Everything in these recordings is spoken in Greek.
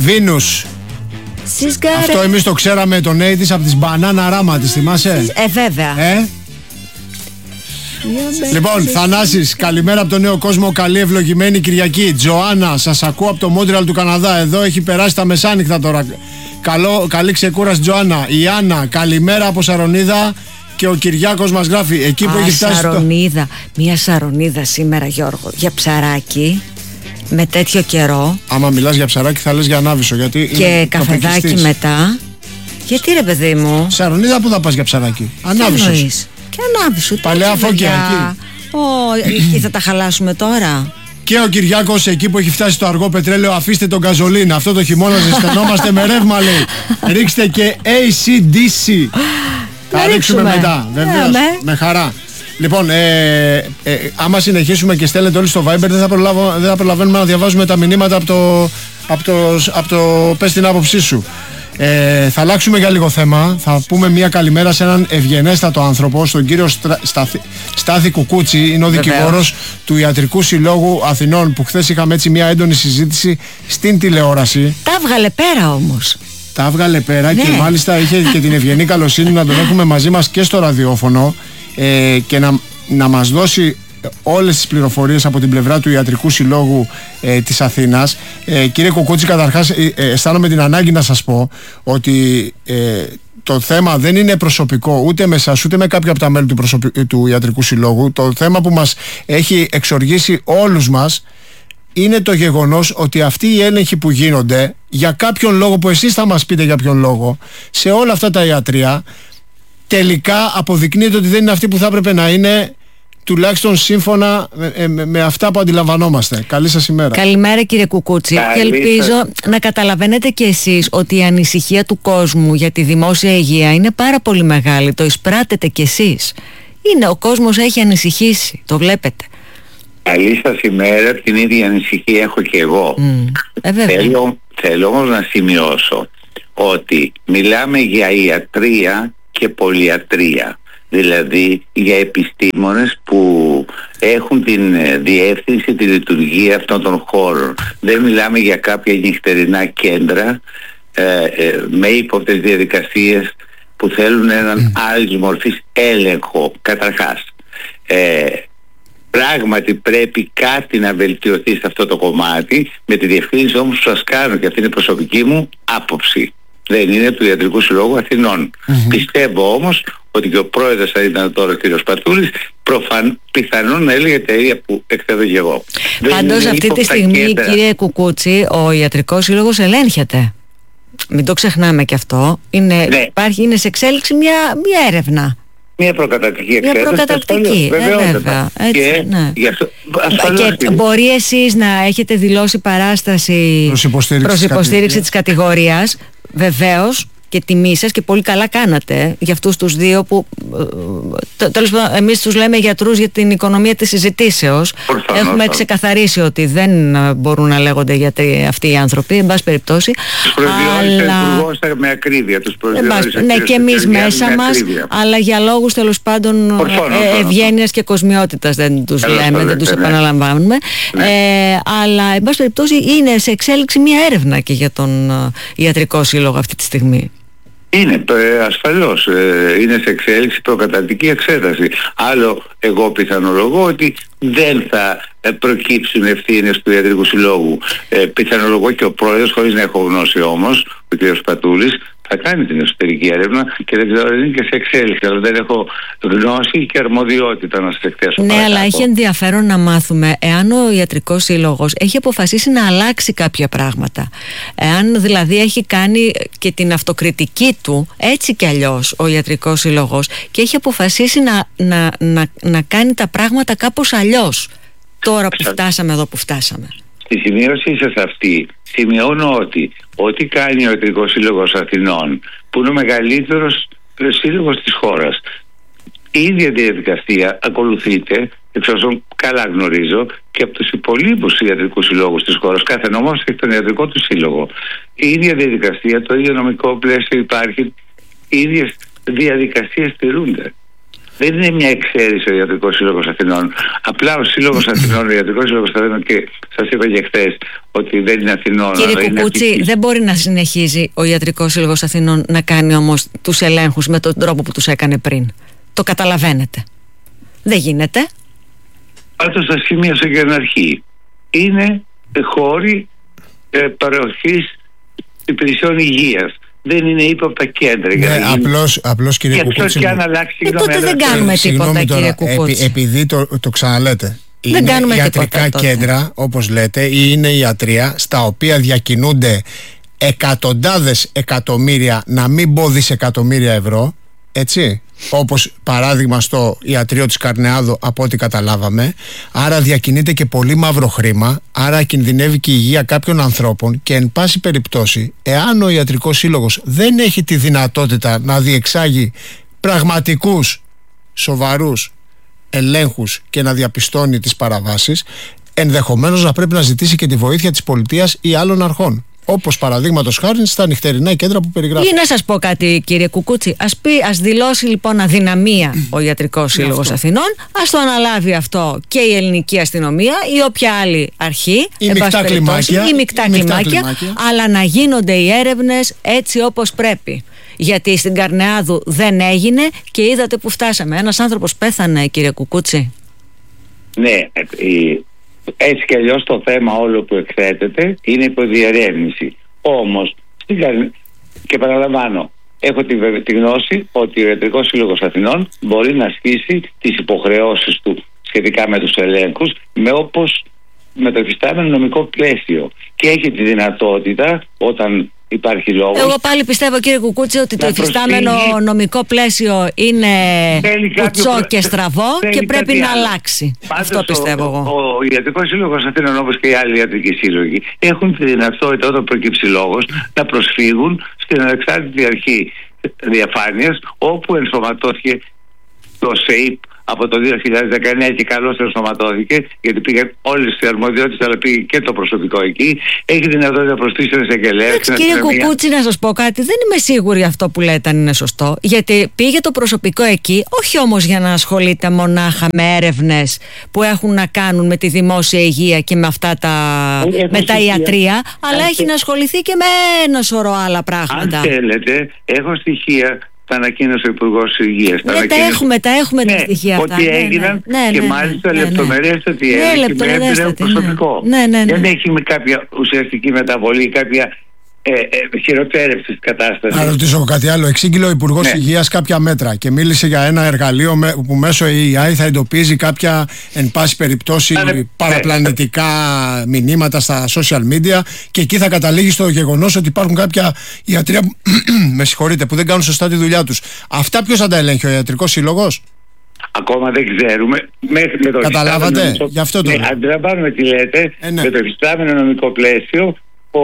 Βίνους. Αυτό εμείς το ξέραμε τον A της από τις μπανάνα ράμα της, θυμάσαι? Βέβαια. Λοιπόν, Θανάσης, καλημέρα από τον νέο κόσμο. Καλή ευλογημένη Κυριακή. Τζοάννα, σας ακούω από το Μόντρεαλ του Καναδά. Εδώ έχει περάσει τα μεσάνυχτα τώρα. Καλή ξεκούραση, Τζοάννα. Η Άννα, καλημέρα από Σαρονίδα. Και ο Κυριάκος μας γράφει εκεί που έχει φτάσει. Σαρονίδα. Μια Σαρονίδα σήμερα, Γιώργο, για ψαράκι. Με τέτοιο καιρό. Άμα μιλάς για ψαράκι θα λες για ανάβησο, γιατί και καφεδάκι μετά. Γιατί ρε παιδί μου? Σαρονίδα, πού θα πας για ψαράκι? Ανάβησος. Και ανάβησο. Παλαιά Φώκια εκεί. Εκεί θα τα χαλάσουμε τώρα. Και ο Κυριάκος εκεί που έχει φτάσει το αργό πετρέλαιο, αφήστε τον γκαζολίν. Αυτό το χειμώνα ζεσθενόμαστε με ρεύμα, λέει. Ρίξτε και AC/DC. Θα ρίξουμε μετά, βεβαίως, με χαρά. Λοιπόν, άμα συνεχίσουμε και στέλνετε όλοι στο Viber, δεν θα προλαβαίνουμε να διαβάζουμε τα μηνύματα από το πες την άποψή σου. Θα αλλάξουμε για λίγο θέμα. Θα πούμε μια καλημέρα σε έναν ευγενέστατο άνθρωπο, στον κύριο Στάθη Κουκούτσι. Είναι ο δικηγόρος του Ιατρικού Συλλόγου Αθηνών, που χθες είχαμε έτσι μια έντονη συζήτηση στην τηλεόραση. Τα έβγαλε πέρα όμως. Τα έβγαλε πέρα, ναι. Και μάλιστα είχε και την ευγενή καλοσύνη να τον έχουμε μαζί μας και στο ραδιόφωνο και να μας δώσει όλες τις πληροφορίες από την πλευρά του Ιατρικού Συλλόγου της Αθήνας. Κύριε Κουκούτσι, καταρχάς αισθάνομαι την ανάγκη να σας πω ότι το θέμα δεν είναι προσωπικό ούτε με εσάς ούτε με κάποια από τα μέλη του Ιατρικού Συλλόγου. Το θέμα που μας έχει εξοργήσει όλους μας είναι το γεγονός ότι αυτοί οι έλεγχοι που γίνονται, για κάποιον λόγο που εσείς θα μας πείτε για ποιον λόγο, σε όλα αυτά τα ιατρεία, τελικά αποδεικνύεται ότι δεν είναι αυτοί που θα έπρεπε να είναι, τουλάχιστον σύμφωνα με αυτά που αντιλαμβανόμαστε. Καλή σας ημέρα. Καλημέρα, κύριε Κουκούτσι. Και ελπίζω να καταλαβαίνετε κι εσείς ότι η ανησυχία του κόσμου για τη δημόσια υγεία είναι πάρα πολύ μεγάλη. Το εισπράτετε κι εσείς. Ο κόσμος έχει ανησυχήσει. Το βλέπετε. Καλή σας ημέρα, την ίδια ανησυχία έχω και εγώ. Θέλω όμως να σημειώσω ότι μιλάμε για ιατρία και πολυιατρία, δηλαδή για επιστήμονες που έχουν την διεύθυνση, τη λειτουργία αυτών των χώρων. Δεν μιλάμε για κάποια νυχτερινά κέντρα με ύποπτες διαδικασίες που θέλουν έναν άλλης μορφής έλεγχο. Καταρχάς, πράγματι πρέπει κάτι να βελτιωθεί σε αυτό το κομμάτι, με τη διευκρίνηση όμως που σας κάνω, και αυτή είναι η προσωπική μου άποψη. Δεν είναι του Ιατρικού Συλλόγου Αθηνών. Πιστεύω όμως ότι και ο πρόεδρος, θα ήταν τώρα ο κ. Πατούλης, πιθανόν να έλεγε τα ίδια που εκθέτω και εγώ. Πάντως αυτή τη στιγμή, κύριε Κουκούτσι, ο Ιατρικός Σύλλογος ελέγχεται. Μην το ξεχνάμε και αυτό. Είναι σε εξέλιξη μια έρευνα. Μια προκαταρκτική εξέταση. Μια προκαταρκτική, βέβαια. Έτσι, ναι. Και μπορεί εσείς να έχετε δηλώσει παράσταση προς υποστήριξη της κατηγορίας, βεβαίως, και τιμή σας, και πολύ καλά κάνατε για αυτούς τους δύο που τέλος πάντων εμείς τους λέμε γιατρούς για την οικονομία της συζητήσεως. Έχουμε ξεκαθαρίσει ότι δεν μπορούν να λέγονται γιατροί αυτοί οι άνθρωποι, εν πάση περιπτώσει. Τους προσδιορίσε με ακρίβεια. Ναι, και εμείς μέσα μας, αλλά για λόγους τέλος πάντων ευγένειας και κοσμιότητας δεν τους λέμε, δεν τους επαναλαμβάνουμε. Αλλά εν πάση περιπτώσει είναι σε εξέλιξη μια έρευνα και για τον Ιατρικό Σύλλογο αυτή τη στιγμή. Είναι ασφαλώς, είναι σε εξέλιξη προκαταρκτική εξέταση. Άλλο, εγώ πιθανολογώ ότι δεν θα προκύψουν ευθύνες του Ιατρικού Συλλόγου. Πιθανολογώ και ο πρόεδρος, χωρίς να έχω γνώση όμως, ο κ. Πατούλης, θα κάνει την εσωτερική έρευνα και δεν ξέρω, είναι και σε εξέλιξη, αλλά δεν έχω γνώση και αρμοδιότητα να σας εκθέσω. Ναι, αλλά έχει ενδιαφέρον να μάθουμε εάν ο Ιατρικός Σύλλογος έχει αποφασίσει να αλλάξει κάποια πράγματα. Εάν δηλαδή έχει κάνει και την αυτοκριτική του, έτσι κι αλλιώς, ο Ιατρικός Σύλλογος, και έχει αποφασίσει να κάνει τα πράγματα κάπως αλλιώς, τώρα που φτάσαμε εδώ που φτάσαμε. Στη σημείωσή σας αυτή σημειώνω ότι ό,τι κάνει ο Ιατρικός Σύλλογος Αθηνών, που είναι ο μεγαλύτερος σύλλογος της χώρας, η ίδια διαδικασία ακολουθείται, εξ όσων καλά γνωρίζω, και από τους υπολείπους ιατρικούς συλλόγους της χώρας. Κάθε νόμος έχει τον ιατρικό του σύλλογο. Η ίδια διαδικασία, το ίδιο νομικό πλαίσιο υπάρχει, οι ίδιες διαδικασίες τηρούνται. Δεν είναι μια εξαίρεση ο Ιατρικός Σύλλογος Αθηνών. Απλά ο Σύλλογος Αθηνών, ο Ιατρικός Σύλλογος Αθηνών, και σας είπα και χθες ότι δεν είναι Αθηνών. Κύριε Κουκούτσι, δεν μπορεί να συνεχίζει ο Ιατρικός Σύλλογος Αθηνών να κάνει όμως τους ελέγχους με τον τρόπο που τους έκανε πριν. Το καταλαβαίνετε. Δεν γίνεται. Πάντως τα σημείωσα και στην αρχή. Είναι χώροι παροχής υπηρεσιών υγείας. Δεν είναι ύποπτα κέντρα. Ναι, απλώς κύριε Κουκούτσι. Και αν αλλάξει, τότε δεν κάνουμε τίποτα, κύριε Κουκούτσι. Επειδή το ξαναλέτε. Δεν κάνουμε ιατρικά κέντρα, όπως λέτε, ή είναι ιατρία στα οποία διακινούνται εκατοντάδες εκατομμύρια, να μην πω δισεκατομμύρια ευρώ, έτσι, όπως παράδειγμα στο ιατρείο της Καρνεάδου, από ό,τι καταλάβαμε. Άρα διακινείται και πολύ μαύρο χρήμα, άρα κινδυνεύει και η υγεία κάποιων ανθρώπων, και εν πάση περιπτώσει, εάν ο Ιατρικός Σύλλογος δεν έχει τη δυνατότητα να διεξάγει πραγματικούς, σοβαρούς ελέγχους και να διαπιστώνει τις παραβάσεις, ενδεχομένως να πρέπει να ζητήσει και τη βοήθεια της πολιτείας ή άλλων αρχών. Όπως παραδείγματος χάρη στα νυχτερινά κέντρα που περιγράφει. Ή να σας πω κάτι, κύριε Κουκούτσι, ας δηλώσει λοιπόν αδυναμία ο Ιατρικός Σύλλογος Αθηνών, ας το αναλάβει αυτό και η ελληνική αστυνομία ή όποια άλλη αρχή, ή μεικτά κλιμάκια, αλλά να γίνονται οι έρευνες έτσι όπως πρέπει. Γιατί στην Καρνεάδου δεν έγινε και είδατε που φτάσαμε. Ένας άνθρωπος πέθανε, κύριε Κουκούτσι. Ναι, έτσι κι αλλιώς το θέμα όλο που εκθέτεται είναι υποδιερεύνηση. Όμως, και παραλαμβάνω, έχω τη γνώση ότι ο Ιατρικός Σύλλογος Αθηνών μπορεί να ασκήσει τις υποχρεώσεις του σχετικά με τους ελέγχους με το υφιστάμενο νομικό πλαίσιο, και έχει τη δυνατότητα, όταν υπάρχει λόγος. Εγώ πάλι πιστεύω, κύριε Κουκούτσι, ότι το υφιστάμενο νομικό πλαίσιο είναι κουτσό και στραβό και πρέπει να αλλάξει. Πάντως αυτό πιστεύω εγώ. Ο Ιατρικός Σύλλογος Αθήνων, όπως και οι άλλοι ιατρικοί σύλλογοι, έχουν τη δυνατότητα, όταν προκύψει λόγος, να προσφύγουν στην ανεξάρτητη αρχή διαφάνειας, όπου ενσωματώθηκε το ΣΕΙΠ από το 2019, και καλώς ενσωματώθηκε, γιατί πήγαν όλες τις αρμοδιότητες, αλλά πήγε και το προσωπικό εκεί. Έχει δυνατότητα να προσθέσει ένα εισαγγελέα. Κύριε Κουκούτσι, να σας πω κάτι. Δεν είμαι σίγουρη αυτό που λέτε αν είναι σωστό. Γιατί πήγε το προσωπικό εκεί, όχι όμως για να ασχολείται μονάχα με έρευνες που έχουν να κάνουν με τη δημόσια υγεία και με αυτά με τα ιατρία, αλλά έχει να ασχοληθεί και με ένα σωρό άλλα πράγματα. Αν θέλετε, έχω στοιχεία. Τα ανακοίνωσε ο Υπουργός Υγείας. Τα έχουμε τα στοιχεία αυτά. Ότι έγιναν και μάλιστα λεπτομερέστατη έρευνα με προσωπικό. Δεν έχει με κάποια ουσιαστική μεταβολή, κάποια χειροτέρευση της κατάστασης. Να ρωτήσω κάτι άλλο. Εξήγηλε ο Υπουργός Υγείας κάποια μέτρα και μίλησε για ένα εργαλείο που μέσω AI θα εντοπίζει κάποια, εν πάση περιπτώσει, παραπλανητικά μηνύματα στα social media, και εκεί θα καταλήγει στο γεγονός ότι υπάρχουν κάποια ιατρία που δεν κάνουν σωστά τη δουλειά τους. Αυτά ποιος θα τα ελέγχει, ο Ιατρικός Σύλλογος? Ακόμα δεν ξέρουμε. Καταλάβατε? Γι' αυτό το λέω. Αντιλαμβάνουμε τι λέτε. Με το υφιστάμενο νομικό πλαίσιο,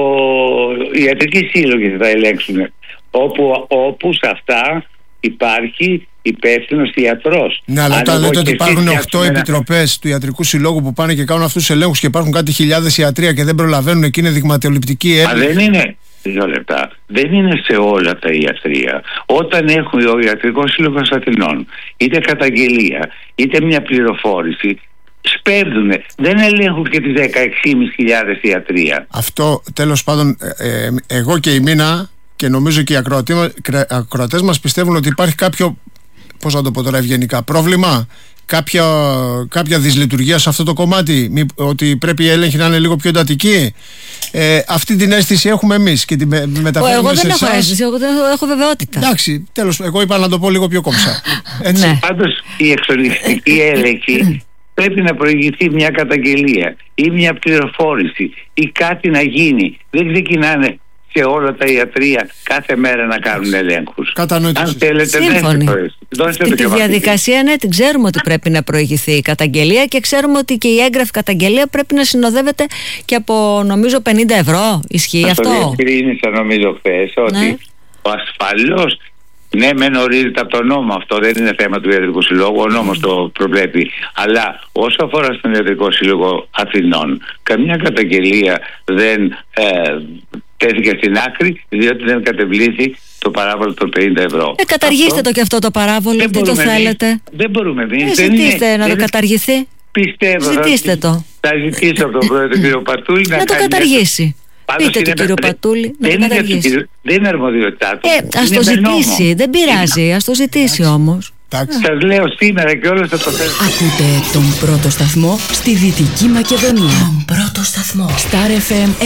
οι ιατρικοί σύλλογοι θα ελέγξουν, όπου σε αυτά υπάρχει υπεύθυνος ιατρός. Ναι, αλλά όταν λέτε ότι υπάρχουν 8 επιτροπές του Ιατρικού Συλλόγου που πάνε και κάνουν αυτούς τους ελέγχους και υπάρχουν κάτι χιλιάδες ιατρία και δεν προλαβαίνουν και είναι δειγματοληπτική έρευνα. Δεν είναι. 2 λεπτά. Δεν είναι σε όλα τα ιατρία. Όταν έχουν ο Ιατρικός Σύλλογος Αθηνών είτε καταγγελία είτε μια πληροφόρηση, σπέβδουνε. Δεν ελέγχουν και τις 16.500 ιατρία. Αυτό τέλος πάντων, εγώ και η Μίνα, και νομίζω και οι ακροατές μας πιστεύουν ότι υπάρχει κάποιο, πώς να το πω τώρα ευγενικά, πρόβλημα, κάποια δυσλειτουργία σε αυτό το κομμάτι, ότι πρέπει η έλεγχη να είναι λίγο πιο εντατική. Αυτή την αίσθηση έχουμε εμείς και την μεταφέρουμε. Εγώ δεν έχω αίσθηση, εγώ έχω βεβαιότητα. Εντάξει, τέλος, εγώ είπα να το πω λίγο πιο κόμψα. Πάντως η εξολιστική έλεγχη πρέπει να προηγηθεί μια καταγγελία ή μια πληροφόρηση ή κάτι να γίνει. Δεν ξεκινάνε σε όλα τα ιατρία κάθε μέρα να κάνουν ελέγχους. Αν θέλετε, και τη διαδικασία, ναι, την ξέρουμε ότι πρέπει να προηγηθεί η καταγγελία, και ξέρουμε ότι και η έγγραφη καταγγελία πρέπει να συνοδεύεται και από, νομίζω, 50 ευρώ. Ισχύει αυτό? Το διευκρίνησα νομίζω χθες, ότι ο ασφαλώς, ναι, μεν ορίζεται από τον νόμο αυτό, δεν είναι θέμα του Ιατρικού Συλλόγου, ο νόμος το προβλέπει. Αλλά όσο αφορά στον Ιατρικό Σύλλογο Αθηνών, καμιά καταγγελία δεν τέθηκε στην άκρη, διότι δεν κατεβλήθη το παράβολο των 50 ευρώ. Καταργήστε το και αυτό το παράβολο, τι το θέλετε. Δεν μπορούμε εμείς. Ζητήστε να το καταργηθεί. Πιστεύω. Ζητήστε το. Θα ζητήσω από τον πρόεδρο κύριο Πατούλη να το καταργήσει. Πείτε του κύριο Πατούλη να το καταργήσει. Δεν είναι αρμοδιότητά του. Ας το ζητήσει, δεν πειράζει, ας το ζητήσει όμως. Σας λέω σήμερα και όλος θα το θέλω. Ακούτε τον πρώτο σταθμό στη Δυτική Μακεδονία. Τον πρώτο σταθμό. Star FM